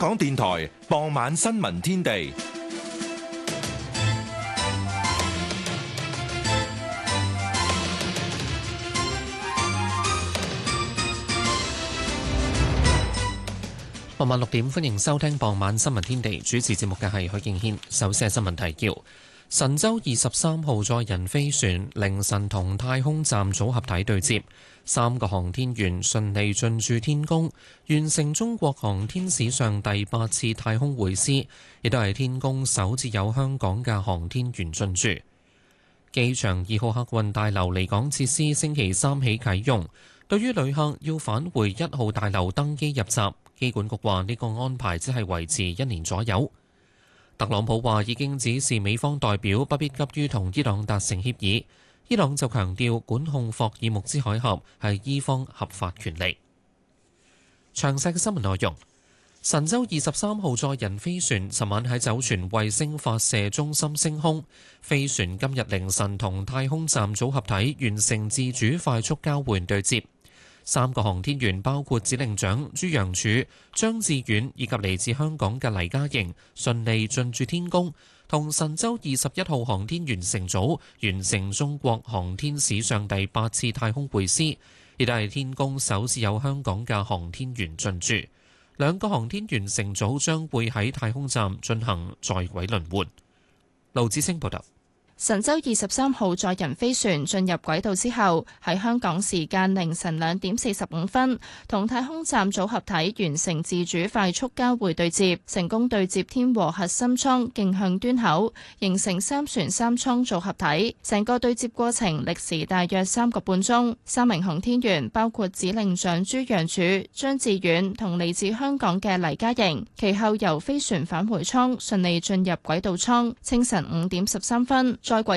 港電台傍晚新聞天地。 傍晚6點，歡迎收聽傍晚新聞天地。主持節目嘅係許敬軒。首先係新聞提要：神舟23號載人飛船凌晨同太空站組合體對接，3個航天員順利進駐天宮，完成中國航天史上第8次太空會師，亦都係天宮首次有香港嘅航天員進駐。機場2號客運大樓離港設施星期三起啟用，對於旅客要返回1號大樓登機入閘，機管局話呢個安排只係維持1年左右。特朗普話已經指示美方代表不必急於同伊朗達成協議，伊朗就強調管控霍爾木茲海峽係伊方合法權利。詳細嘅新聞內容：神舟23號載人飛船尋晚喺酒泉衛星發射中心升空，飛船今日凌晨同太空站組合體完成自主快速交換對接。3個航天員包括指令長朱楊柱、張志遠以及嚟自香港嘅黎嘉瑩，順利進駐天宮，同神舟21號航天員乘組完成中國航天史上第8次太空會師，亦都係天宮首次有香港嘅航天員進駐。2個航天員乘組將會喺太空站進行在軌輪換。盧子清報道。 神舟23號載人飛船進入軌道之後，喺香港時間凌晨2點45分，同太空站組合體完成自主快速交會對接，成功對接天和核心艙徑向端口，形成3船3艙組合體。成個對接過程歷時大約3個半鐘。3名航天員包括指令長朱楊柱、張志遠同嚟自香港嘅黎嘉瑩，其後由飛船返回艙順利進入軌道艙。清晨5點13分，在軌